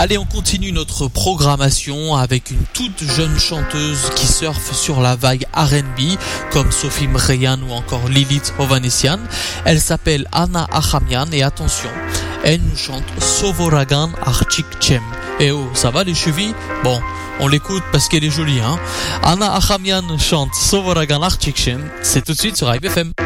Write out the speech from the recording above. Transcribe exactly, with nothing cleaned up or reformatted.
Allez, on continue notre programmation avec une toute jeune chanteuse qui surfe sur la vague R and B comme Sophie Mreyan ou encore Lilith Hovhanessian. Elle s'appelle Anna Achamian et attention, elle nous chante Sovoragan Archikchem. Eh oh, ça va les chevilles? Bon, on l'écoute parce qu'elle est jolie, hein. Anna Achamian chante Sovoragan Archikchem, c'est tout de suite sur I B F M.